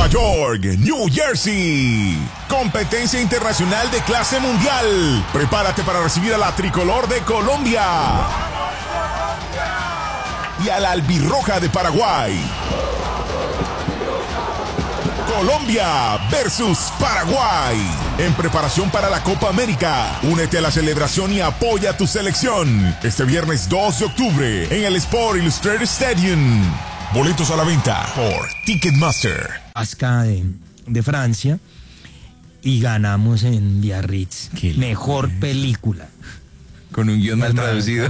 York, New Jersey. Competencia internacional de clase mundial. Prepárate para recibir a la tricolor de Colombia y a la albirroja de Paraguay. Colombia versus Paraguay. En preparación para la Copa América. Únete a la celebración y apoya a tu selección. Este viernes 2 de octubre en el Sport Illustrated Stadium. Boletos a la venta por Ticketmaster. Asca de Francia y ganamos en Biarritz. Mejor película. Con un guión mal traducido.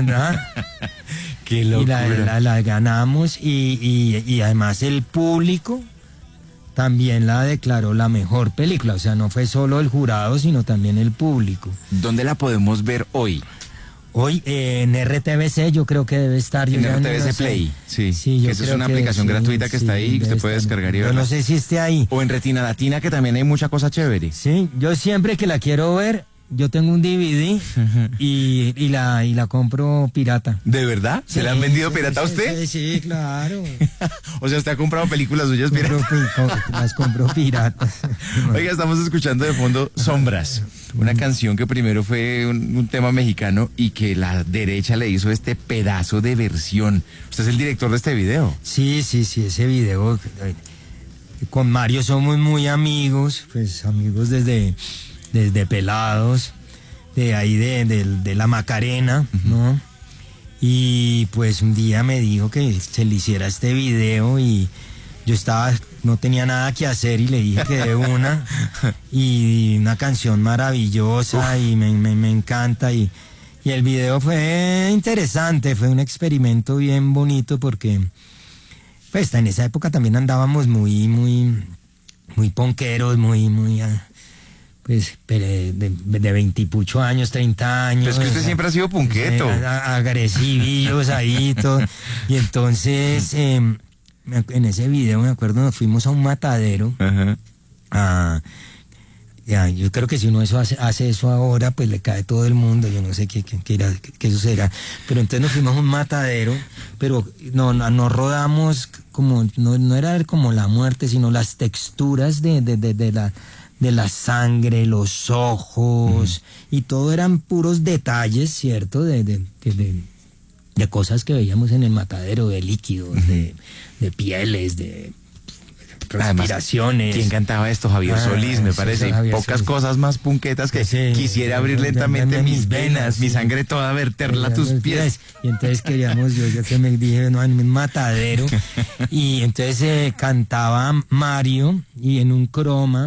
Qué locura. Y la ganamos y además el público también la declaró la mejor película. O sea, no fue solo el jurado, sino también el público. ¿Dónde la podemos ver hoy? Hoy en RTVC yo creo que debe estar. En RTVC Play, sí. Yo esa es creo una que aplicación gratuita que está ahí, que usted puede descargar y verla. Yo no sé si esté ahí. O en Retina Latina, que también hay mucha cosa chévere. Sí, yo siempre que la quiero ver, yo tengo un DVD y la compro pirata. ¿De verdad? ¿Se la han vendido pirata a usted? Sí, claro. O sea, ¿usted ha comprado películas suyas piratas? Las compro piratas. Oiga, estamos escuchando de fondo Sombras, una canción que primero fue un tema mexicano y que la derecha le hizo este pedazo de versión. ¿Usted es el director de este video? Sí, ese video. Con Mario somos muy amigos, pues amigos desde pelados, de ahí de la Macarena, ¿no? Y pues un día me dijo que se le hiciera este video y yo no tenía nada que hacer y le dije que de una, y una canción maravillosa. Y me encanta y el video fue interesante, fue un experimento bien bonito porque pues en esa época también andábamos muy ponqueros, pues de 20 y pucho años, 30 años. Pero es que usted siempre ha sido punqueto. Agresivillos ahí, todo. Y entonces, en ese video, me acuerdo, nos fuimos a un matadero. Ajá. Yo creo que si uno hace eso ahora, pues le cae todo el mundo. Yo no sé qué eso será. Pero entonces nos fuimos a un matadero, pero no rodamos como, no era como la muerte, sino las texturas de la sangre, los ojos, y todo eran puros detalles, ¿cierto? De cosas que veíamos en el matadero, de líquidos, de pieles, de respiraciones. Además, ¿quién cantaba esto? Javier Solís, me parece. Pocas cosas más punquetas que quisiera abrir lentamente mis venas, mi sangre toda, verterla a tus pies. Y entonces queríamos, yo que me dije, no, en un matadero. Y entonces cantaba Mario y en un croma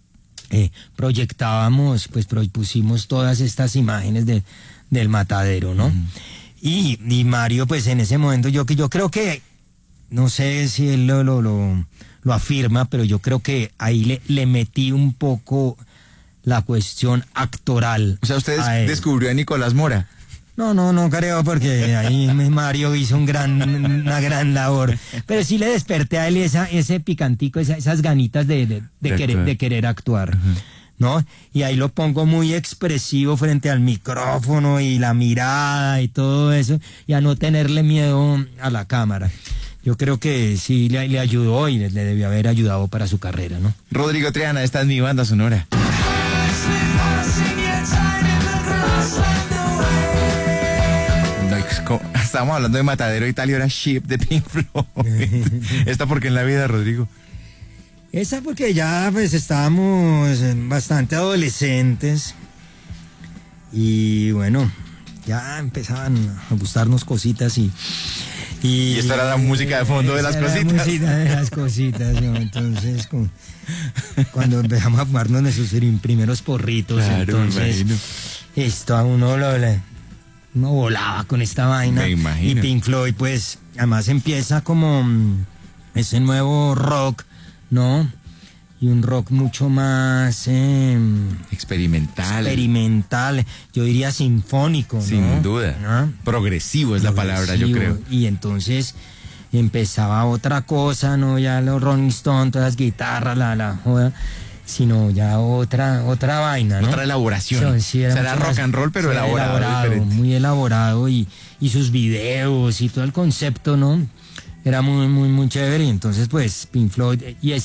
proyectábamos, pues pusimos todas estas imágenes del matadero, ¿no? Y Mario, pues en ese momento yo creo que, no sé si él lo afirma, pero yo creo que ahí le metí un poco la cuestión actoral. O sea, usted descubrió a Nicolás Mora. No creo, porque ahí Mario hizo una gran labor. Pero sí le desperté a él ese picantico, esas ganitas de querer actuar, ¿no? Y ahí lo pongo muy expresivo frente al micrófono y la mirada y todo eso, y a no tenerle miedo a la cámara. Yo creo que sí le ayudó y le debió haber ayudado para su carrera, ¿no? Rodrigo Triana, esta es mi banda sonora. Estábamos hablando de Matadero Italia, era Ship de Pink Floyd. ¿Esta por qué en la vida, Rodrigo? Esa porque ya pues estábamos bastante adolescentes y bueno, ya empezaban a gustarnos cositas y esta era la música de fondo de las cositas. La música de las cositas, ¿no? Entonces cuando empezamos a fumarnos nuestros primeros porritos, claro, entonces esto a uno uno volaba con esta vaina. Me imagino. Y Pink Floyd, pues, además empieza como ese nuevo rock, ¿no? Y un rock mucho más experimental, yo diría sinfónico, ¿no? Sin duda. ¿No? Progresivo es la palabra, yo creo. Y entonces empezaba otra cosa, ¿no? Ya los Rolling Stones, todas las guitarras, la joda, sino ya otra vaina, ¿no? Otra elaboración. Sí, era rock and roll, pero elaborado, muy elaborado, y sus videos y todo el concepto, ¿no? Era muy chévere. Y entonces, pues, Pink Floyd, y